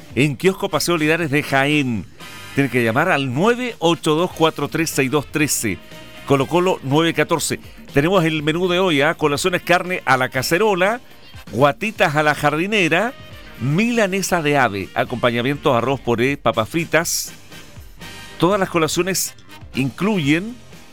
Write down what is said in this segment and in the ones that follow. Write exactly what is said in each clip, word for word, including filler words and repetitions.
en Kiosco Paseo Olivares de Jaén. Tiene que llamar al nueve ocho dos cuatro tres seis dos uno tres. Colo Colo nueve catorce. Tenemos el menú de hoy, ¿eh? Colaciones carne a la cacerola, guatitas a la jardinera, milanesa de ave, acompañamientos arroz, puré, papas fritas. Todas las colaciones incluyen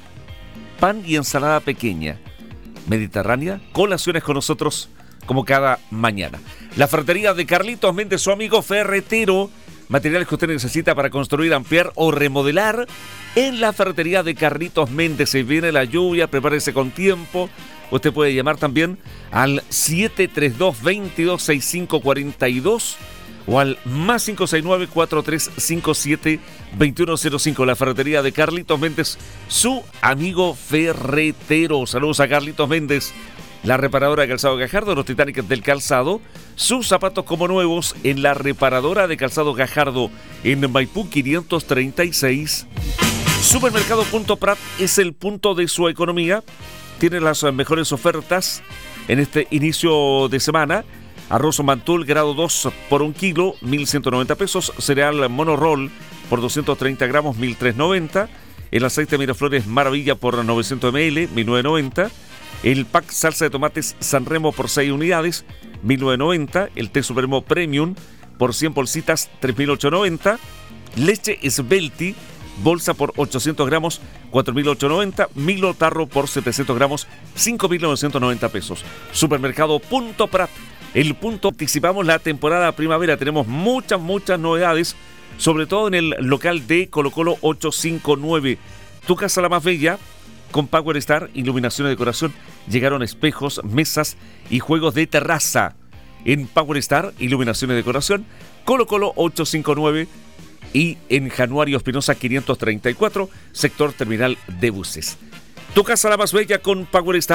pan y ensalada pequeña. Mediterránea, colaciones con nosotros como cada mañana. La ferretería de Carlitos Méndez, su amigo ferretero. Materiales que usted necesita para construir, ampliar o remodelar. En la ferretería de Carlitos Méndez. Se viene la lluvia, prepárese con tiempo. Usted puede llamar también al siete tres dos, veintidós sesenta y cinco cuarenta y dos o al más cinco seis nueve, cuatro tres cinco siete, veintiuno cero cinco. La ferretería de Carlitos Méndez, su amigo ferretero. Saludos a Carlitos Méndez. La reparadora de calzado Gajardo, los Titanicos del calzado, sus zapatos como nuevos en la reparadora de calzado Gajardo en Maipú quinientos treinta y seis. Supermercado Punto Prat es el punto de su economía. Tiene las mejores ofertas en este inicio de semana. Arroz Mantul grado dos por un kilo, mil ciento noventa pesos. Cereal Monoroll por doscientos treinta gramos, mil trescientos noventa. El aceite Miraflores Maravilla por novecientos mililitros, mil novecientos noventa. El pack salsa de tomates Sanremo por seis unidades, mil novecientos noventa. El té Supremo Premium por cien bolsitas, tres mil ochocientos noventa. Leche Svelti, bolsa por ochocientos gramos, cuatro mil ochocientos noventa. Milo Tarro por setecientos gramos, cinco mil novecientos noventa pesos. Supermercado Punto Prat, el punto. Anticipamos la temporada primavera. Tenemos muchas, muchas novedades, sobre todo en el local de Colo Colo ochocientos cincuenta y nueve. Tu casa la más bella. Con Power Star, iluminación y decoración, llegaron espejos, mesas y juegos de terraza. En Power Star, iluminación y decoración, Colo Colo ochocientos cincuenta y nueve y en Januario Espinosa quinientos treinta y cuatro, sector terminal de buses. Tu casa la más bella con Power Star.